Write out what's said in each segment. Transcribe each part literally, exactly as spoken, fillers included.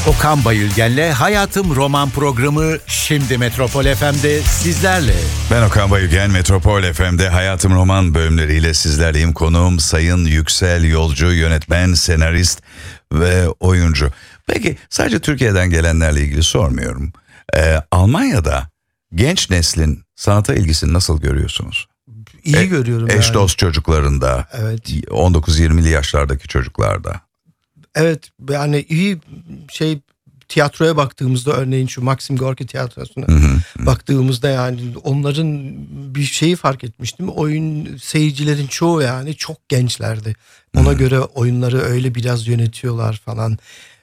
Okan Bayülgen'le Hayatım Roman programı şimdi Metropol F M'de sizlerle. Ben Okan Bayülgen, Metropol F M'de Hayatım Roman bölümleriyle sizlerleyim. Konuğum Sayın Yüksel Yolcu, yönetmen, senarist ve oyuncu. Peki sadece Türkiye'den gelenlerle ilgili sormuyorum. Ee, Almanya'da genç neslin sanata ilgisini nasıl görüyorsunuz? İyi e, görüyorum eş yani. dost çocuklarında, Evet. on dokuz yirmili yaşlardaki çocuklarda. Evet, yani iyi şey, tiyatroya baktığımızda örneğin şu Maxim Gorki tiyatrosuna Hı hı, hı. baktığımızda yani onların bir şeyi fark etmiştim. Oyun seyircilerin çoğu yani çok gençlerdi. Ona Hı. göre oyunları öyle biraz yönetiyorlar falan.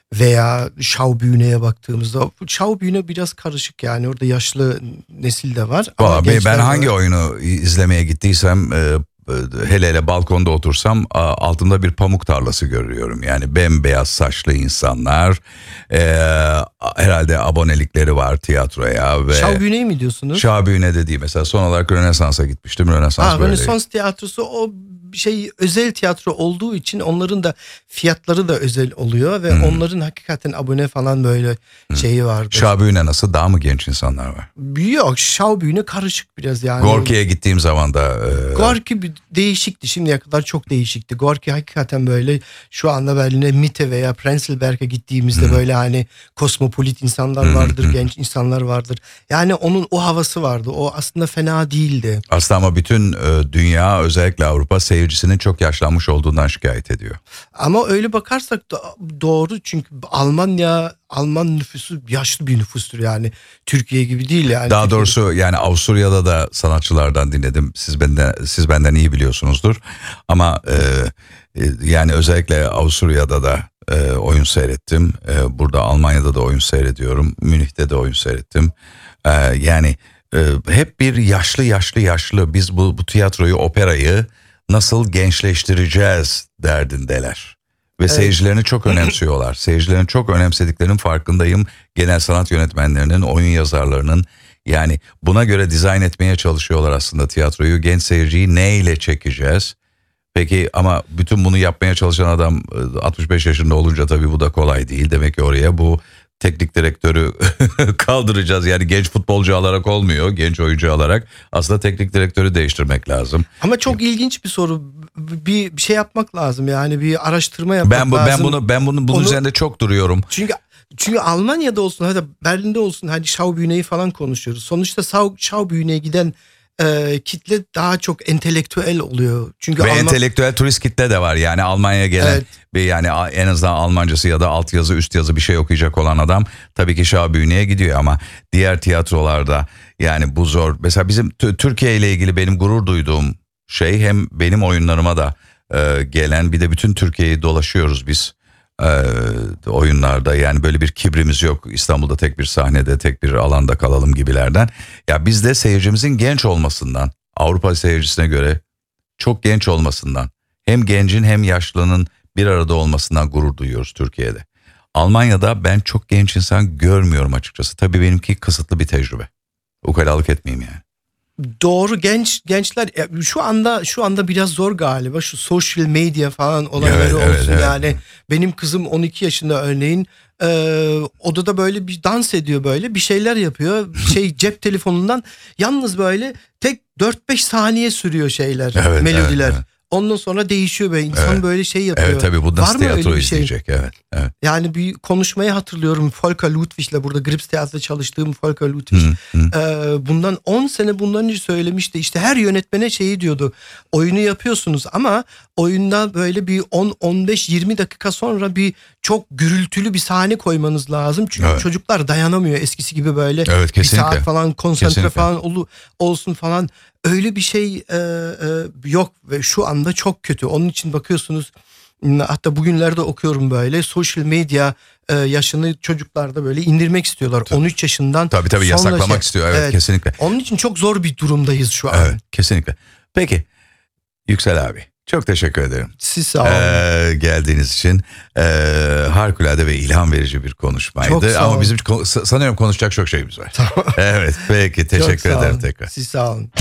Veya Schaubühne'ye baktığımızda Schaubühne biraz karışık yani, orada yaşlı nesil de var. ama Vallahi ben gençler de hangi var. oyunu izlemeye gittiysem, e, hele hele balkonda otursam altımda bir pamuk tarlası görüyorum. Yani bembeyaz saçlı insanlar, e, herhalde abonelikleri var tiyatroya. Ve Schaubühne'yi mi diyorsunuz? Schaubühne de değil mesela, son olarak Rönesans'a gitmiştim. Rönesans Ha, böyle. Rönesans tiyatrosu o şey özel tiyatro olduğu için onların da fiyatları da özel oluyor ve Hmm. onların hakikaten abone falan böyle Hmm. şeyi vardı. Schaubühne nasıl, daha mı genç insanlar var? Yok, Schaubühne karışık biraz yani. Gorki'ye gittiğim zaman da. E, Gorki bir değişikti, şimdiye kadar çok değişikti. Gorki hakikaten böyle şu anda Berlin'e Mitte veya Prenzlberg'e gittiğimizde Hmm. böyle hani kosmopolit insanlar Hmm, vardır, hmm. genç insanlar vardır. Yani onun o havası vardı. O aslında fena değildi. Aslında ama bütün e, dünya, özellikle Avrupa seyircisinin çok yaşlanmış olduğundan şikayet ediyor. Ama öyle bakarsak da doğru, çünkü Almanya Alman nüfusu yaşlı bir nüfustur yani, Türkiye gibi değil yani. Daha Türkiye'de- doğrusu yani Avusturya'da da sanatçılardan dinledim. Siz benden siz benden iyi biliyorsunuzdur. Ama e, e, yani özellikle Avusturya'da da e, oyun seyrettim. E, burada Almanya'da da oyun seyrediyorum. Münih'te de oyun seyrettim. E, yani e, hep bir yaşlı yaşlı yaşlı. Biz bu bu tiyatroyu, operayı nasıl gençleştireceğiz derdindeler. Ve Evet. seyircilerini çok önemsiyorlar. Seyircilerini çok önemsediklerinin farkındayım. Genel sanat yönetmenlerinin, oyun yazarlarının, yani buna göre dizayn etmeye çalışıyorlar aslında tiyatroyu. Genç seyirciyi neyle çekeceğiz? Peki ama bütün bunu yapmaya çalışan adam altmış beş yaşında olunca tabii bu da kolay değil. Demek ki oraya bu teknik direktörü kaldıracağız. Yani genç futbolcu alarak olmuyor, genç oyuncu alarak. Aslında teknik direktörü değiştirmek lazım. Ama çok ilginç bir soru. Bir, bir şey yapmak lazım yani, bir araştırma yapmak Ben bu lazım. ben bunu ben bunu bunun Onu- üzerinde çok duruyorum. Çünkü çünkü Almanya'da olsun, hadi Berlin'de olsun, hadi Schaubühne'yi falan konuşuyoruz. Sonuçta Schau- Schaubühne'ye giden e, kitle daha çok entelektüel oluyor. Çünkü Ve Alman- entelektüel turist kitle de var. Yani Almanya'ya gelen Evet. ve yani en azından Almancası ya da altyazı, üst yazı bir şey okuyacak olan adam tabii ki Schaubühne'ye gidiyor, ama diğer tiyatrolarda yani bu zor. Mesela bizim t- Türkiye ile ilgili benim gurur duyduğum şey, hem benim oyunlarıma da e, gelen, bir de bütün Türkiye'yi dolaşıyoruz biz e, oyunlarda. Yani böyle bir kibrimiz yok. İstanbul'da tek bir sahnede, tek bir alanda kalalım gibilerden. Ya biz de seyircimizin genç olmasından, Avrupa seyircisine göre çok genç olmasından, hem gencin hem yaşlının bir arada olmasından gurur duyuyoruz Türkiye'de. Almanya'da ben çok genç insan görmüyorum açıkçası. Tabii benimki kısıtlı bir tecrübe. Ukalalık etmeyeyim yani. Doğru, genç gençler ya şu anda şu anda biraz zor galiba, şu social media falan olayları Evet, olsun evet, evet. yani. Benim kızım on iki yaşında örneğin, e, odada böyle bir dans ediyor, böyle bir şeyler yapıyor şey cep telefonundan, yalnız böyle tek dört beş saniye sürüyor şeyler, Evet, melodiler. evet, evet. Ondan sonra değişiyor böyle, insan Evet. böyle şey yapıyor. Evet tabii, bu Var nasıl mı öyle tiyatro bir şey? izleyecek? Evet, evet. Yani bir konuşmayı hatırlıyorum, Volker Ludwig'le, burada Grips Theater'da çalıştığım Volker Ludwig. Hı, hı. Ee, bundan on sene bundan önce söylemişti. İşte her yönetmene şeyi diyordu. Oyunu yapıyorsunuz ama oyunda böyle bir on on beş yirmi dakika sonra bir çok gürültülü bir sahne koymanız lazım. Çünkü Evet. çocuklar dayanamıyor eskisi gibi böyle Evet, bir kesinlikle. saat falan konsantre Kesinlikle. falan olu, olsun falan. Öyle bir şey e, e, yok ve şu anda çok kötü. Onun için bakıyorsunuz, hatta bugünlerde okuyorum böyle, sosyal medya e, yaşını çocuklarda böyle indirmek istiyorlar. Tabii. on üç yaşından Tabii tabii sonra yasaklamak şey- istiyor. Evet, kesinlikle. Onun için çok zor bir durumdayız şu an. Evet, kesinlikle. Peki Yüksel abi, çok teşekkür ederim. Siz sağ olun. Ee, geldiğiniz için e, harikulade ve ilham verici bir konuşmaydı. Çok sağ Ama olun. bizim ko- sanıyorum konuşacak çok şeyimiz var. Evet, peki, Çok teşekkür sağ ederim olun. tekrar. Siz sağ olun.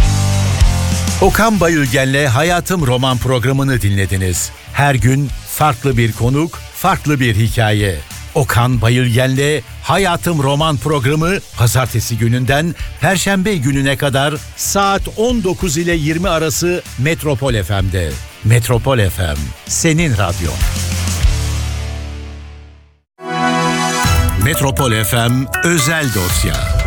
Okan Bayülgen'le Hayatım Roman programını dinlediniz. Her gün farklı bir konuk, farklı bir hikaye. Okan Bayülgen'le Hayatım Roman programı pazartesi gününden perşembe gününe kadar saat on dokuz ile yirmi arası Metropol F M'de. Metropol F M, senin radyo. Metropol F M özel dosya.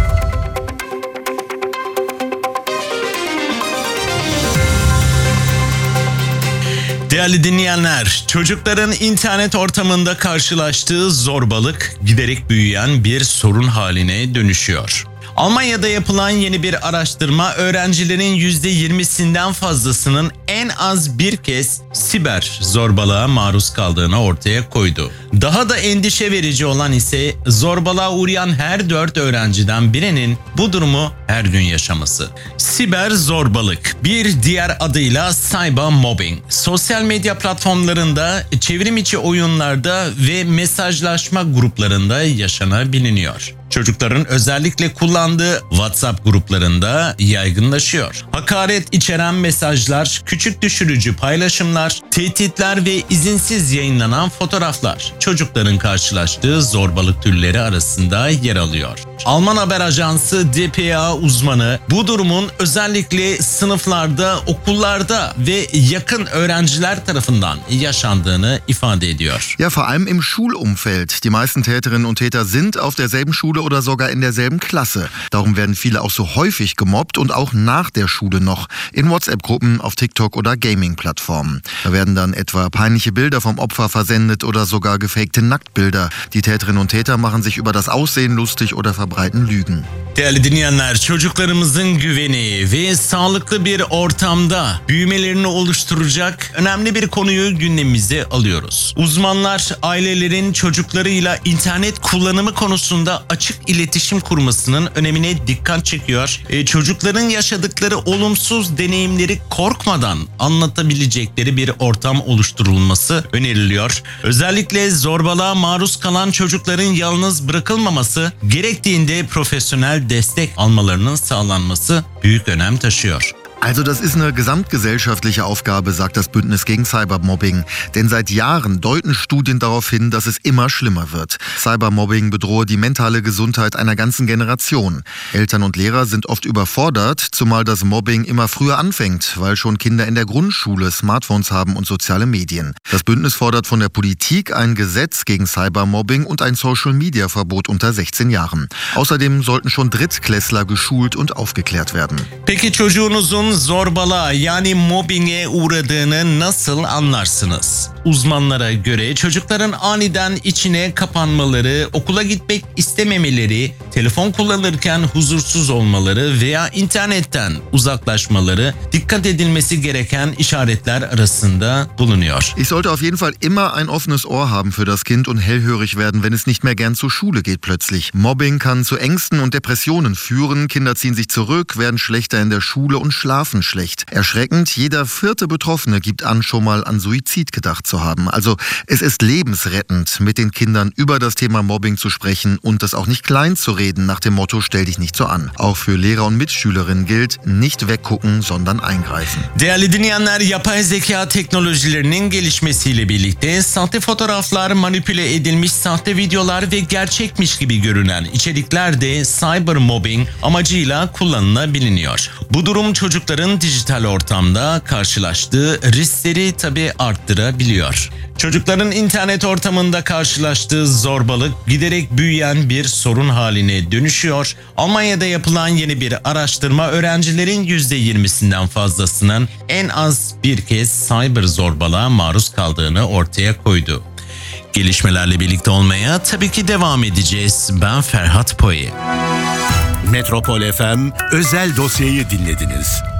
Değerli dinleyenler, çocukların internet ortamında karşılaştığı zorbalık giderek büyüyen bir sorun haline dönüşüyor. Almanya'da yapılan yeni bir araştırma öğrencilerin yüzde yirmisinden fazlasının en az bir kez siber zorbalığa maruz kaldığını ortaya koydu. Daha da endişe verici olan ise zorbalığa uğrayan her dört öğrenciden birinin bu durumu her gün yaşaması. Siber zorbalık, bir diğer adıyla cybermobbing, sosyal medya platformlarında, çevrim içi oyunlarda ve mesajlaşma gruplarında yaşanabiliyor. Çocukların özellikle kullandığı WhatsApp gruplarında yaygınlaşıyor. Hakaret içeren mesajlar, küçük düşürücü paylaşımlar, tehditler ve izinsiz yayınlanan fotoğraflar çocukların karşılaştığı zorbalık türleri arasında yer alıyor. Alman haber ajansı D P A uzmanı bu durumun özellikle sınıflarda, okullarda ve yakın öğrenciler tarafından yaşandığını ifade ediyor. Ja, vor allem im Schulumfeld. Die meisten Täterinnen und Täter sind auf derselben Schule oder sogar in derselben Klasse. Darum werden viele auch so häufig gemobbt und auch nach der Schule noch in WhatsApp-Gruppen, auf TikTok oder Gaming-Plattformen. Da werden dann etwa peinliche Bilder vom Opfer versendet oder sogar gefakte Nacktbilder. Die Täterinnen und Täter machen sich über das Aussehen lustig oder verbreiten Lügen. Değerli dinleyenler, çocuklarımızın güveni ve sağlıklı bir ortamda büyümelerini oluşturacak önemli bir konuyu gündemimize alıyoruz. Uzmanlar ailelerin çocuklarıyla internet kullanımı konusunda açık iletişim kurmasının önemine dikkat çekiyor. E, çocukların yaşadıkları olumsuz deneyimleri korkmadan anlatabilecekleri bir ortam oluşturulması öneriliyor. Özellikle zorbalığa maruz kalan çocukların yalnız bırakılmaması, gerektiğinde profesyonel destek almalarının sağlanması büyük önem taşıyor. Also das ist eine gesamtgesellschaftliche Aufgabe, sagt das Bündnis gegen Cybermobbing. Denn seit Jahren deuten Studien darauf hin, dass es immer schlimmer wird. Cybermobbing bedrohe die mentale Gesundheit einer ganzen Generation. Eltern und Lehrer sind oft überfordert, zumal das Mobbing immer früher anfängt, weil schon Kinder in der Grundschule Smartphones haben und soziale Medien. Das Bündnis fordert von der Politik ein Gesetz gegen Cybermobbing und ein Social-Media-Verbot unter sechzehn Jahren. Außerdem sollten schon Drittklässler geschult und aufgeklärt werden. Peki çocuğunuzun zorbalığa yani mobbinge uğradığını nasıl anlarsınız? Uzmanlara göre çocukların aniden içine kapanmaları, okula gitmek istememeleri, telefon kullanırken huzursuz olmaları veya internetten uzaklaşmaları dikkat edilmesi gereken işaretler arasında bulunuyor. Ich sollte auf jeden Fall immer ein offenes Ohr haben für das Kind und hellhörig werden, wenn es nicht mehr gern zur Schule geht plötzlich. Mobbing kann zu Ängsten und Depressionen führen. Kinder ziehen sich zurück, werden schlechter in der Schule und schlafen schlecht. Erschreckend, jeder vierte Betroffene gibt an, schon mal an Suizid gedacht zu haben. Also es ist lebensrettend, mit den Kindern über das Thema Mobbing zu sprechen und das auch nicht klein zu reden, nach dem Motto, stell dich nicht so an. Auch für Lehrer und Mitschülerinnen gilt, nicht weggucken, sondern eingreifen. Değerli dinleyenler, yapay zeka teknolojilerinin gelişmesiyle birlikte sahte fotoğraflar, manipüle edilmiş sahte videolar ve gerçekmiş gibi görünen içerikler de cybermobbing amacıyla kullanılabiliyor. Bu durum çocukların dijital ortamda karşılaştığı riskleri tabii arttırabiliyor. Çocukların internet ortamında karşılaştığı zorbalık giderek büyüyen bir sorun haline dönüşüyor. Almanya'da yapılan yeni bir araştırma öğrencilerin yüzde yirmisinden fazlasının en az bir kez cyber zorbalığa maruz kaldığını ortaya koydu. Gelişmelerle birlikte olmaya tabii ki devam edeceğiz. Ben Ferhat Poyi. Metropol F M özel dosyayı dinlediniz.